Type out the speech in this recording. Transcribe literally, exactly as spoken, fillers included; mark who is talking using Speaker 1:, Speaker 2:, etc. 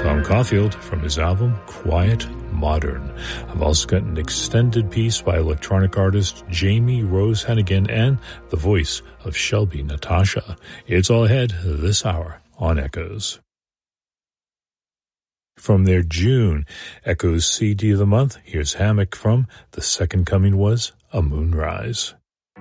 Speaker 1: Tom Caulfield from his album Quiet Modern. I've also got an extended piece by electronic artist Jamie Rose Hennigan and the voice of Shelby Natasha. It's all ahead this hour on Echoes. From their June Echoes C D of the month, here's Hammock from The Second Coming Was a Moonrise.